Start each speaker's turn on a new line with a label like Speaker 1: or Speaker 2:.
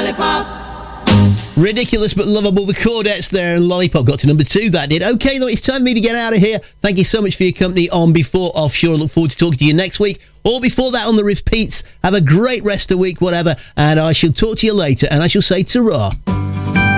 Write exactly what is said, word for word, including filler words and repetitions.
Speaker 1: Lollipop.
Speaker 2: Ridiculous but lovable, the Chordettes there, and Lollipop got to number two, that did. Okay, though, it's time for me to get out of here. Thank you so much for your company on Before Offshore. I look forward to talking to you next week, or before that on the repeats. Have a great rest of the week, whatever, and I shall talk to you later, and I shall say ta-ra.